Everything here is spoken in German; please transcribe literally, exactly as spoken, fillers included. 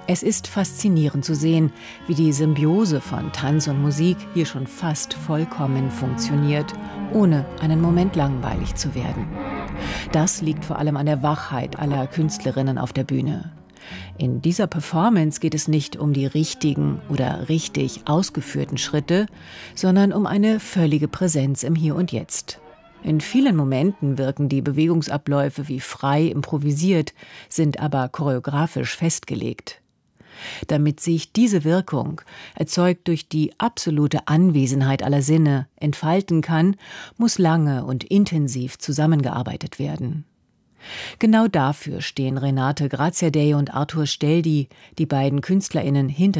Es ist faszinierend zu sehen, wie die Symbiose von Tanz und Musik hier schon fast vollkommen funktioniert, ohne einen Moment langweilig zu werden. Das liegt vor allem an der Wachheit aller Künstlerinnen auf der Bühne. In dieser Performance geht es nicht um die richtigen oder richtig ausgeführten Schritte, sondern um eine völlige Präsenz im Hier und Jetzt. In vielen Momenten wirken die Bewegungsabläufe wie frei improvisiert, sind aber choreografisch festgelegt. Damit sich diese Wirkung, erzeugt durch die absolute Anwesenheit aller Sinne, entfalten kann, muss lange und intensiv zusammengearbeitet werden. Genau dafür stehen Renate Graziadei und Arthur Steldi, die beiden KünstlerInnen hinter